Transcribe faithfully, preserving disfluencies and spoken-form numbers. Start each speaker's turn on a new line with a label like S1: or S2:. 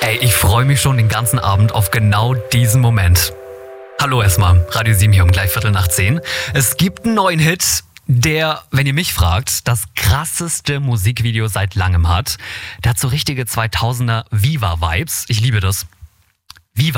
S1: Ey, ich freue mich schon den ganzen Abend auf genau diesen Moment. Hallo erstmal, Radio sieben hier um gleich Viertel nach zehn. Es gibt einen neuen Hit, der, wenn ihr mich fragt, das krasseste Musikvideo seit langem hat. Der hat so richtige zweitausender Viva-Vibes. Ich liebe das.